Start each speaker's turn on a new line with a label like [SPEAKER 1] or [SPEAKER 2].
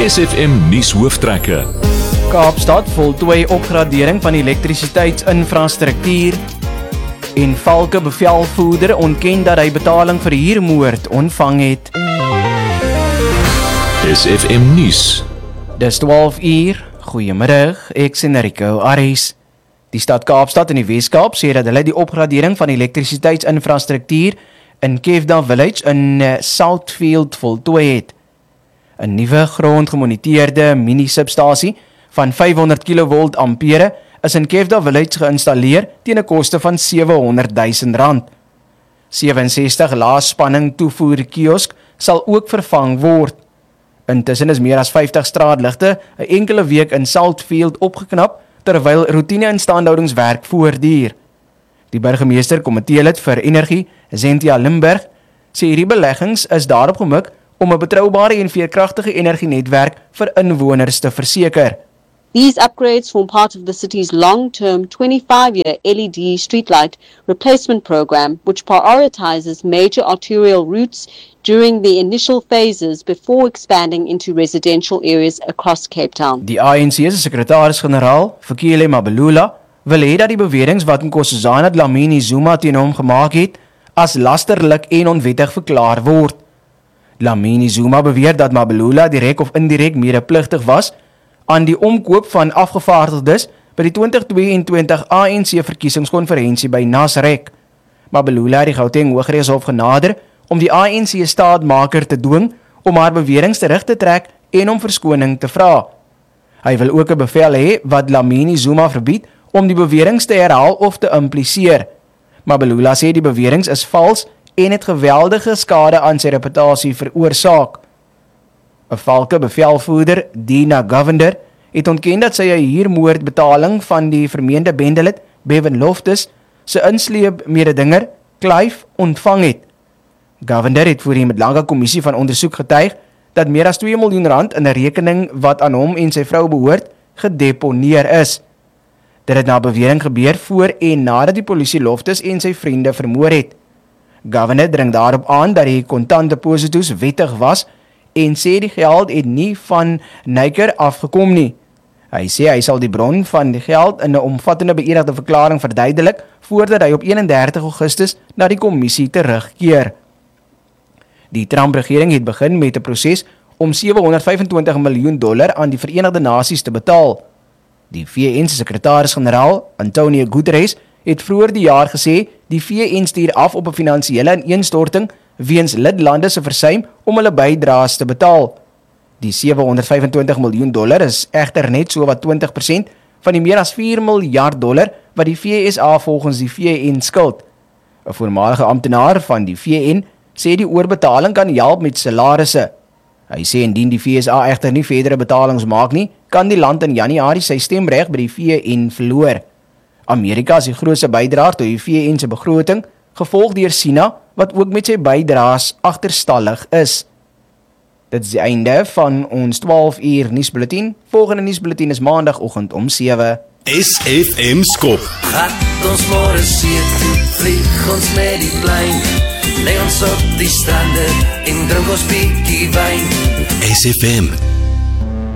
[SPEAKER 1] SFM nuus hoofdtrekke.
[SPEAKER 2] Kaapstad voltooi opgradering van elektrisiteitsinfrastruktuur en Valke bevelvoerder ontken dat hy betaling vir huurmoord ontvang het.
[SPEAKER 1] SFM nuus.
[SPEAKER 2] Dis 12 uur. Goeiemiddag, ek is Enrico Aris. Die stad Kaapstad in die Weskaap sê dat hulle die opgradering van elektrisiteitsinfrastruktuur in Kevda Village in Southfield voltooi het. 'n Nuwe grondgemoniteerde mini-substasie van 500 kV ampere is in Kevda Village geïnstalleer teen 'n koste van R700 000. 67 laasspanning toevoer kiosk sal ook vervang word. Intussen is meer as 50 straatligte 'n enkele week in Southfield opgeknap terwyl roetine-instandhoudingswerk voortduur. Die burgemeester komiteelid vir energie, Zentia Limburg, sê hierdie beleggings is daarop gemik om 'n betroubare en veerkragtige energienetwerk vir inwoners te verseker.
[SPEAKER 3] These upgrades form part of the city's long-term 25-year LED streetlight replacement program, which prioritizes major arterial routes during the initial phases before expanding into residential areas across Cape Town.
[SPEAKER 2] Die ANC se sekretaris-generaal, Fikile Mbalula, wil hê dat die beweringe wat Nkosazana Dlamini Zuma teen hom gemaak het, as lasterlik en onwettig verklaar word. Dlamini Zuma beweer dat Mbalula direk of indirek medepligtig was aan die omkoop van afgevaardigdes by die 2022 ANC verkiesingskonferensie by Nasrek. Mbalula het die Gauteng Hooggeregshof genader om die ANC staatmaker te dwing om haar beweringe terug te trek en om verskoning te vra. Hy wil ook 'n bevel hê wat Dlamini Zuma verbied om die beweringe te herhaal of te impliseer. Mbalula sê die beweringe is vals en het geweldige skade aan sy reputasie veroorsaak. 'n Valke bevelvoerder, Dina Govender, het ontken dat sy 'n huurmoordbetaling van die vermeende bendelid, Bevan Loftus, se insleep mededinger, Clive, ontvang het. Govender het voor die Middellange Kommissie van ondersoek getuig dat meer as R2 miljoen in 'n rekening wat aan hom en sy vrou behoort, gedeponeer is. Dit het na bewering gebeur voor en nadat die polisie Loftus en sy vriende vermoor het. Governor dring daarop aan dat die kontantdepositos wettig was en sê die geld het nie van Nyker afgekom nie. Hy sê hy sal die bron van die geld in 'n omvattende beëdigde verklaring verduidelik voordat hy op 31 Augustus na die kommissie terugkeer. Die Trump-regering het begin met 'n proses om $725 miljoen aan die Verenigde Nasies te betaal. Die VN se sekretaris-generaal, Antonio Guterres, het vroeër die jaar gesê die VN stuur af op 'n finansiële ineenstorting weens lidlande se versuim om hulle bydraes te betaal. Die $725 miljoen is egter net so wat 20% van die meer as $4 miljard wat die VSA volgens die VN skuld. 'n Voormalige amptenaar van die VN sê die oorbetaling kan help met salarisse. Hy sê indien die VSA egter nie verdere betalings maak nie, kan die land in Januarie sy stemreg by die VN verloor. Amerika is die grootste bydraer tot die VN se begroting, gevolg deur China, wat ook met sy bydraes agterstallig is. Dit is die einde van ons 12 uur nuusbulletin. Volgende nuusbulletin is maandagoggend om 7.
[SPEAKER 1] SFM skop.
[SPEAKER 4] Gat ons môre see toe, vlieg ons met die plein. Lê ons op die strande en drink ons bietjie wyn.
[SPEAKER 1] SFM